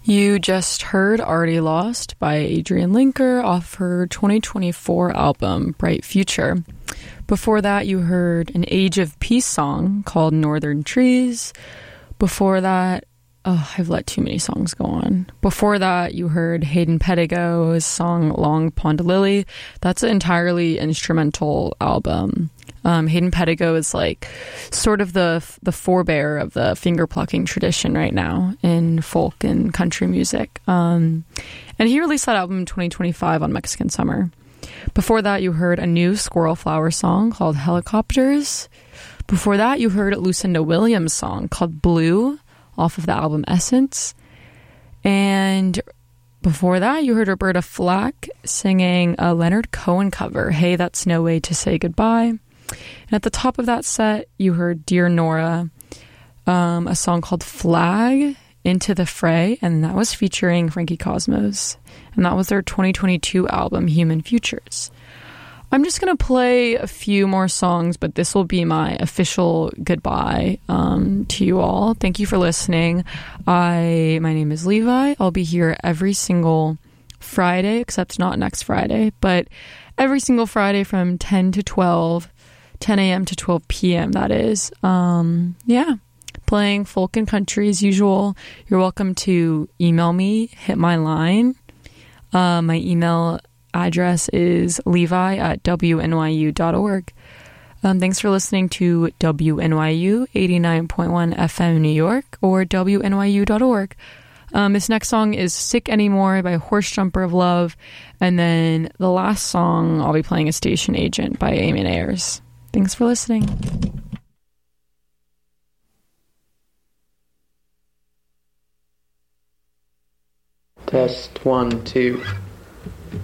You just heard Already Lost by Adrienne Linker off her 2024 album, Bright Future. Before that, you heard an Age of Peace song called Northern Trees. Before that, I've let too many songs go on. Before that, you heard Hayden Pettigo's song Long Pond Lily. That's an entirely instrumental album. Hayden Pettigo is like sort of the forebear of the finger plucking tradition right now in folk and country music. And he released that album in 2025 on Mexican Summer. Before that, you heard a new Squirrel Flower song called Helicopters. Before that, you heard Lucinda Williams' song called Blue off of the album Essence. And before that, you heard Roberta Flack singing a Leonard Cohen cover, Hey, That's No Way to Say Goodbye. And at the top of that set, you heard Dear Nora, a song called Flag, Into the Fray, and that was featuring Frankie Cosmos. And that was their 2022 album, Human Futures. I'm just going to play a few more songs, but this will be my official goodbye to you all. Thank you for listening. My name is Levi. I'll be here every single Friday, except not next Friday, but every single Friday from 10 a.m. to 12 p.m. that is. Playing folk and country as usual. You're welcome to email me, hit my line. My email address is levi@wnyu.org. Thanks for listening to WNYU 89.1 FM New York or WNYU.org. This next song is Sick Anymore by Horse Jumper of Love. And then the last song I'll be playing is Station Agent by Eamon Ayers. Thanks for listening. Test 1, 2